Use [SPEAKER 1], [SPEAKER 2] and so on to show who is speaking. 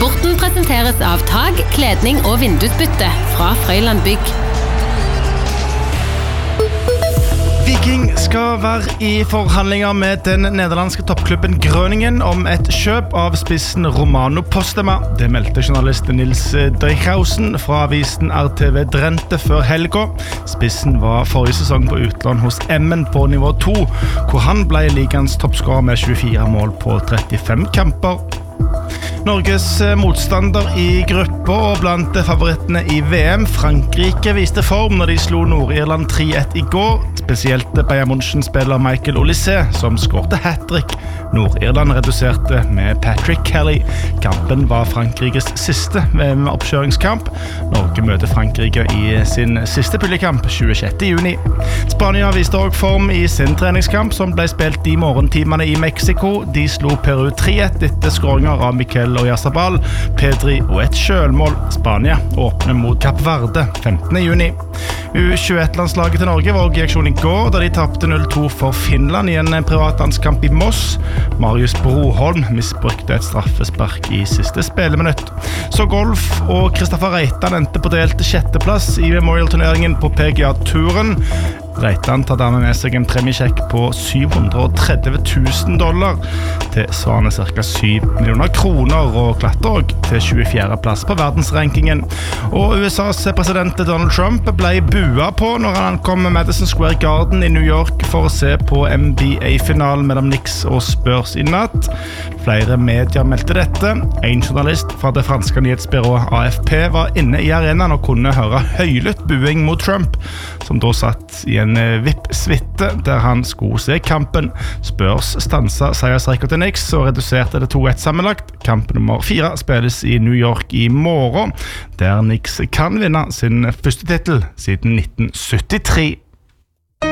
[SPEAKER 1] Sporten presenteres av tag, kledning og vindusbytte fra Frøyland Bygg.
[SPEAKER 2] Viking skal være i forhandlinger med den nederlandske toppklubben Groningen om et kjøp av spissen Romano Postema. Det meldte journalist Nils Dreichausen fra avisen RTV Drenthe før helga. Spissen var forrige sesong på utlån hos Emmen på nivå 2, hvor han ble ligaens toppskårer med 24 mål på 35 kamper. Norges motstander i gruppa og blant favorittene i VM, Frankrike, viste form når de slo Nord-Irland 3-1 i går. Spesielt Bayern München-spiller Michael Olise, som skårte hat-trick. Nord-Irland reduserte med Patrick Kelly. Kampen var Frankrikes siste VM-oppkjøringskamp. Norge møter Frankrike i sin siste puljekamp 26. juni. Spania viste også form i sin treningskamp, som ble spilt i morgentimene i Mexico. De slo Peru 3-1 etter skåringer av Mikel Oyarzabal, Pedri og et selvmål. Spania åpner mot Kap Verde 15. juni. U21-landslaget til Norge var også i aksjon i går, da de tapte 0-2 for Finland i en privatlandskamp i Moss. Marius Broholm misbrukte et straffespark i siste spilleminutt. Så golf og Kristoffer Reitan endte på delt sjetteplass i Memorial-turneringen på PGA-turen. Reitan tar dermed med seg en premiesjekk på $730,000, til svarende ca. 7 millioner kroner, og klatrer også til 24. plass på verdensrankingen. Og USAs president Donald Trump ble bua på når han ankom Madison Square Garden i New York for å se på NBA-finalen mellom Knicks og Spurs i natt. Flere medier meldte dette. En journalist fra det franske nyhetsbyrået AFP var inne i arenaen og kunne høre høylytt buing mot Trump, som da satt i en VIP-suite der han skulle se kampen. Spurs stansa seiersrekker til Knicks og reduserte det 2-1 sammenlagt. Kamp nummer 4 spilles i New York i morgen, der Knicks kan vinne sin første titel siden 1973.